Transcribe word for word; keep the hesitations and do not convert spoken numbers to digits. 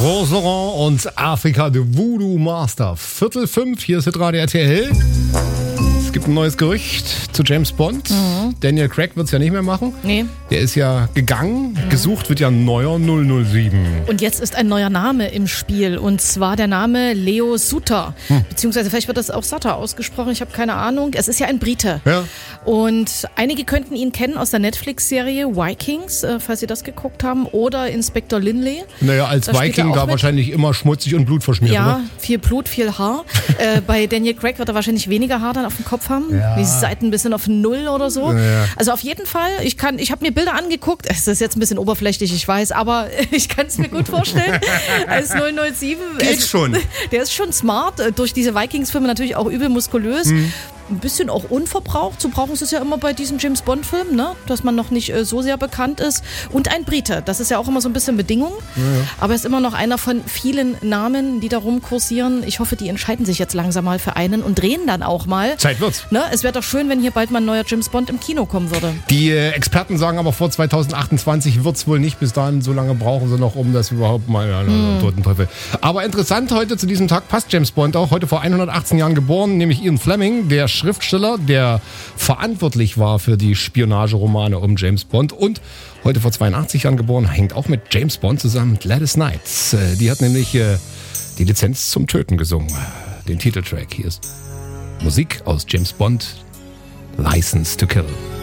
Roseland und Afrika, the Voodoo Master. Viertel fünf, hier ist Hitradio R T L. Es gibt ein neues Gerücht zu James Bond. Mhm. Daniel Craig wird es ja nicht mehr machen. Nee. Der ist ja gegangen. Mhm. Gesucht wird ja ein neuer null null sieben. Und jetzt ist ein neuer Name im Spiel. Und zwar der Name Leo Sutter. Hm. Beziehungsweise vielleicht wird das auch Sutter ausgesprochen. Ich habe keine Ahnung. Es ist ja ein Brite. Ja. Und einige könnten ihn kennen aus der Netflix-Serie Vikings, äh, falls Sie das geguckt haben. Oder Inspektor Lynley. Naja, als Da spielt er Viking auch da mit. wahrscheinlich immer schmutzig und blutverschmiert, Ja, oder? viel Blut, viel Haar. äh, bei Daniel Craig wird er wahrscheinlich weniger Haar dann auf dem Kopf haben. Ja. Die Seiten ein bisschen auf Null oder so. Ja. Also auf jeden Fall, ich kann, ich habe mir Bilder angeguckt. Es ist jetzt ein bisschen oberflächlich, ich weiß, aber ich kann es mir gut vorstellen. Als null null sieben. Geht es, schon. Der ist schon smart. Durch diese Vikings-Filme natürlich auch übel muskulös. Mhm. Ein bisschen auch unverbraucht. So brauchen sie es ja immer bei diesen James-Bond-Filmen, ne? Dass man noch nicht äh, so sehr bekannt ist. Und ein Brite. Das ist ja auch immer so ein bisschen Bedingung. Ja, ja. Aber er ist immer noch einer von vielen Namen, die da rumkursieren. Ich hoffe, die entscheiden sich jetzt langsam mal für einen und drehen dann auch mal. Zeit wird's. Ne? Es wäre doch schön, wenn hier bald mal ein neuer James Bond im Kino kommen würde. Die äh, Experten sagen aber, vor zwanzig achtundzwanzig wird es wohl nicht. Bis dahin, so lange brauchen sie noch, um das überhaupt mal... Ja, Hm. Toten Teufel. Aber interessant, heute zu diesem Tag passt James Bond auch. Heute vor hundertachtzehn Jahren geboren, nämlich Ian Fleming, der Schriftsteller, der verantwortlich war für die Spionageromane um James Bond. Und heute vor zweiundachtzig Jahren geboren, hängt auch mit James Bond zusammen Gladys Knight. Äh, Die hat nämlich äh, die Lizenz zum Töten gesungen. Den Titeltrack. Hier ist Musik aus James Bond, License to Kill.